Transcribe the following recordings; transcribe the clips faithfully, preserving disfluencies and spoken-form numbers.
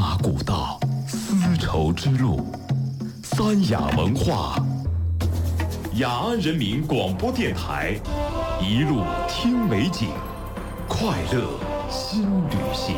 马古道，丝绸之路，三雅文化，雅安人民广播电台，一路听美景，快乐新旅行。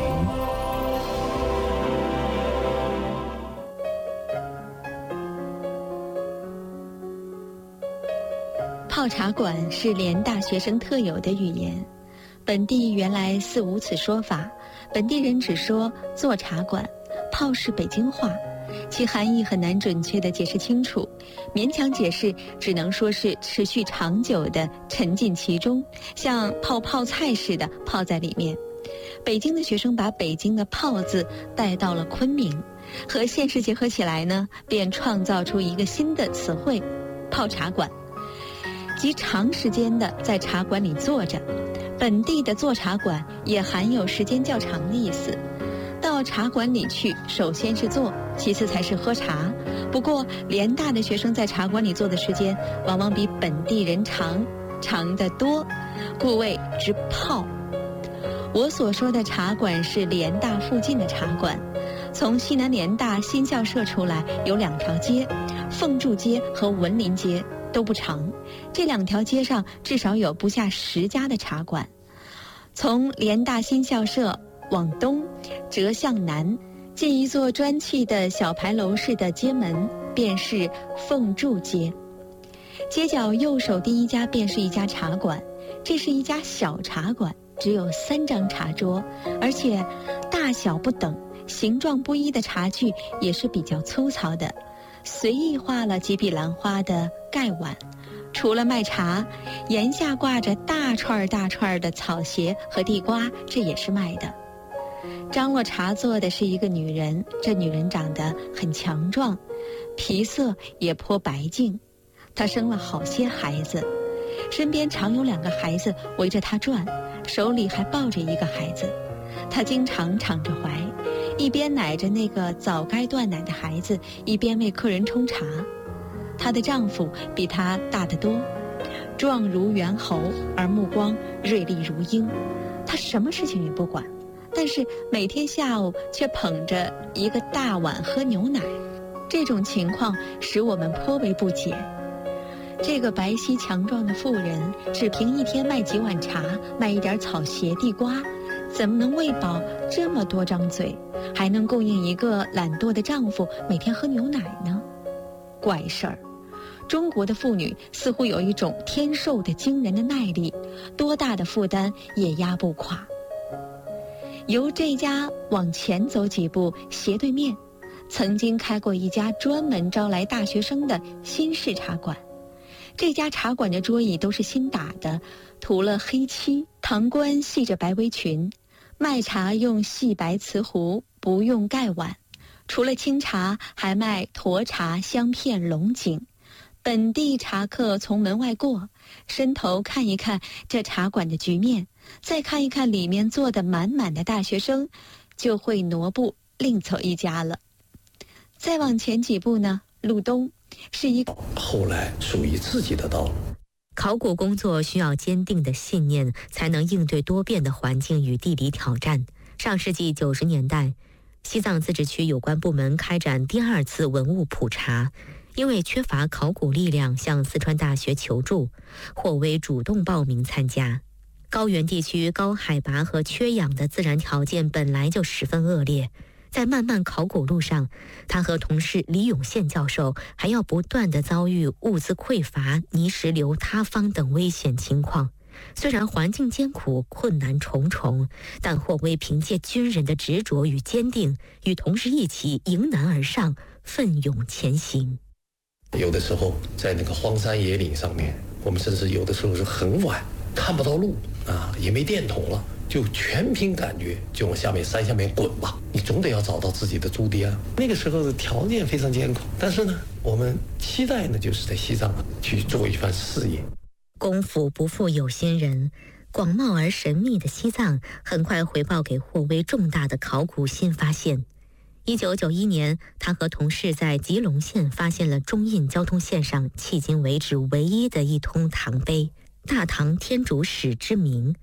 泡茶馆是联大学生特有的语言，本地原来似无此说法，本地人只说做茶馆，泡是北京话，其含义很难准确地解释清楚，勉强解释只能说是持续长久地沉浸其中，像泡泡菜似的泡在里面。北京的学生把北京的泡字带到了昆明，和现实结合起来呢，便创造出一个新的词汇，泡茶馆，即长时间的在茶馆里坐着。本地的坐茶馆也含有时间较长的意思。到茶馆里去，首先是坐，其次才是喝茶。不过联大的学生在茶馆里坐的时间往往比本地人长长得多，故谓之泡。我所说的茶馆是联大附近的茶馆，从西南联大新校舍出来有两条街，凤筑街和文林街，都不长，这两条街上至少有不下十家的茶馆。从联大新校舍往东折向南，进一座砖砌的小牌楼式的街门，便是凤筑街。街角右手第一家便是一家茶馆，这是一家小茶馆，只有三张茶桌，而且大小不等，形状不一的茶具也是比较粗糙的，随意画了几笔兰花的盖碗。除了卖茶，檐下挂着大串大串的草鞋和地瓜，这也是卖的。张罗茶座的是一个女人，这女人长得很强壮，皮色也颇白净，她生了好些孩子，身边常有两个孩子围着她转，手里还抱着一个孩子，她经常敞着怀，一边奶着那个早该断奶的孩子，一边为客人冲茶。她的丈夫比她大得多，壮如猿猴，而目光锐利如鹰。她什么事情也不管，但是每天下午却捧着一个大碗喝牛奶。这种情况使我们颇为不解。这个白皙强壮的妇人，只凭一天卖几碗茶，卖一点草鞋地瓜，怎么能喂饱这么多张嘴，还能供应一个懒惰的丈夫每天喝牛奶呢？怪事儿！中国的妇女似乎有一种天授的惊人的耐力，多大的负担也压不垮。由这家往前走几步，斜对面曾经开过一家专门招来大学生的新式茶馆。这家茶馆的桌椅都是新打的，涂了黑漆，堂倌系着白围裙，卖茶用细白瓷壶，不用盖碗。除了清茶，还卖沱茶、香片、龙井。本地茶客从门外过，伸头看一看这茶馆的局面，再看一看里面坐的满满的大学生，就会挪步另走一家了。再往前几步呢，路东是一个后来属于自己的道路。 考古工作需要坚定的信念，才能应对多变的环境与地理挑战。上世纪九十年代，西藏自治区有关部门开展第二次文物普查，因为缺乏考古力量，向四川大学求助，霍威主动报名参加。高原地区高海拔和缺氧的自然条件本来就十分恶劣，在漫漫考古路上，他和同事李永宪教授还要不断地遭遇物资匮乏、泥石流塌方等危险情况。虽然环境艰苦，困难重重，但霍威凭借军人的执着与坚定，与同事一起迎难而上，奋勇前行。 有的时候在那个荒山野岭上面，我们甚至有的时候是很晚，看不到路啊，也没电筒了，就全凭感觉就往下面山下面滚吧，你总得要找到自己的驻地啊。那个时候的条件非常艰苦，但是呢，我们期待呢就是在西藏去做一番事业。 功夫不负有心人，广袤而神秘的西藏很快回报给霍威重大的考古新发现。一九九一年，他和同事在吉隆县发现了中印交通线上迄今为止唯一的一通唐碑——大唐天竺史之铭。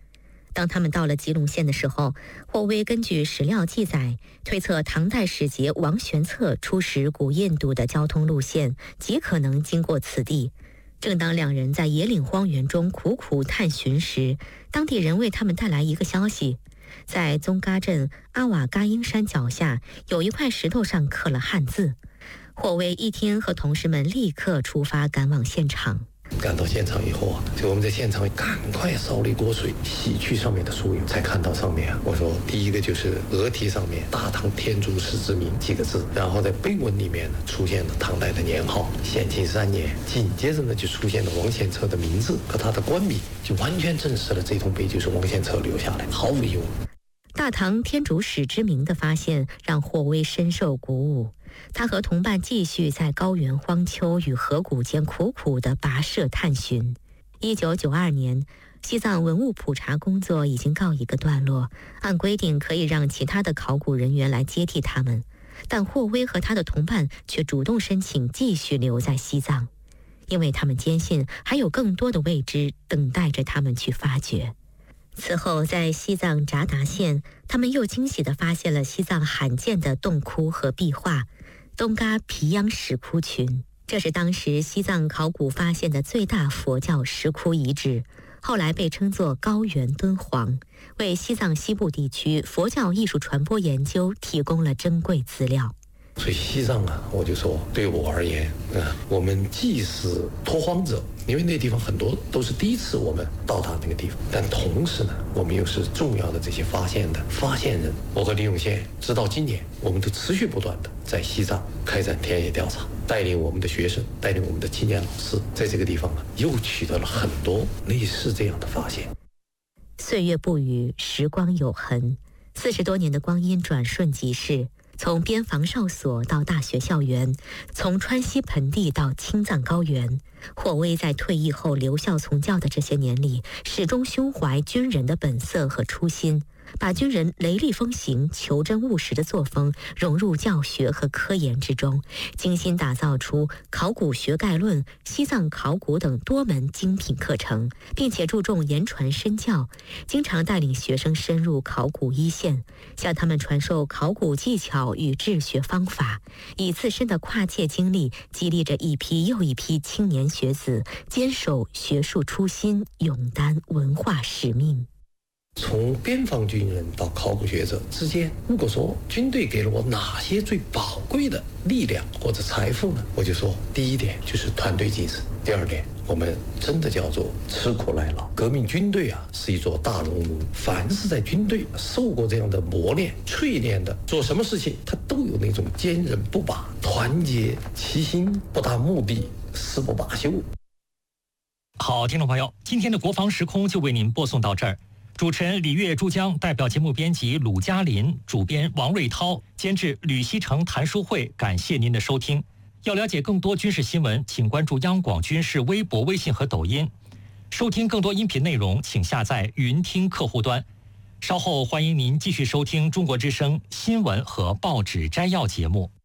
当他们到了吉隆县的时候，霍威根据史料记载，推测唐代使节王玄策出使古印度的交通路线极可能经过此地。正当两人在野岭荒原中苦苦探寻时，当地人为他们带来一个消息：在宗嘎镇阿瓦嘎英山脚下有一块石头上刻了汉字。霍威一听，和同事们立刻出发赶往现场。 赶到现场以后啊，就我们在现场赶快烧了一锅水，洗去上面的酥油，才看到上面啊，我说第一个就是额题上面大唐天竺石之名几个字，然后在碑文里面呢出现了唐代的年号显庆三年，紧接着呢就出现了王献策的名字和他的官名，就完全证实了这通碑就是王献策留下来，毫无疑问。 大唐天竺史之名的发现让霍威深受鼓舞，他和同伴继续在高原荒丘与河谷间苦苦地跋涉探寻。一九九二年，西藏文物普查工作已经告一个段落，按规定可以让其他的考古人员来接替他们，但霍威和他的同伴却主动申请继续留在西藏，因为他们坚信还有更多的未知等待着他们去发掘。此后，在西藏札达县，他们又惊喜地发现了西藏罕见的洞窟和壁画——东嘎皮央石窟群。这是当时西藏考古发现的最大佛教石窟遗址，后来被称作高原敦煌，为西藏西部地区佛教艺术传播研究提供了珍贵资料。 所以西藏啊，我就说对我而言啊，我们既是拓荒者，因为那地方很多都是第一次我们到达那个地方，但同时呢，我们又是重要的这些发现的发现人。我和李永宪直到今年，我们都持续不断的在西藏开展田野调查，带领我们的学生，带领我们的青年老师，在这个地方啊，又取得了很多类似这样的发现。 岁月不语，时光有痕，四十多年的光阴转瞬即逝。从边防哨所到大学校园，从川西盆地到青藏高原，霍威在退役后留校从教的这些年里，始终胸怀军人的本色和初心，把军人雷厉风行、求真务实的作风融入教学和科研之中，精心打造出《考古学概论》、西藏考古等多门精品课程，并且注重言传身教，经常带领学生深入考古一线，向他们传授考古技巧与治学方法，以自身的跨界经历激励着一批又一批青年学子坚守学术初心，勇担文化使命。 从边防军人到考古学者之间，如果说军队给了我哪些最宝贵的力量或者财富呢？我就说，第一点就是团队精神，第二点我们真的叫做吃苦耐劳。革命军队啊是一座大熔炉，凡是在军队受过这样的磨练淬炼的，做什么事情他都有那种坚韧不拔、团结齐心、不达目的誓不罢休。 好，听众朋友，今天的国防时空就为您播送到这儿。主持人李月、珠江，代表节目编辑鲁嘉林，主编王瑞涛，监制吕希成、谭书慧，感谢您的收听。要了解更多军事新闻，请关注央广军事微博、微信和抖音。收听更多音频内容，请下载云听客户端。稍后欢迎您继续收听中国之声新闻和报纸摘要节目。